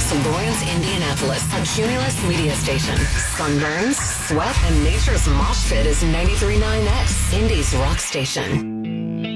Cumulus, Lawrence, Indianapolis, a Cumulus media station. Sunburns, sweat, and nature's mosh pit is 93.9X, Indy's rock station.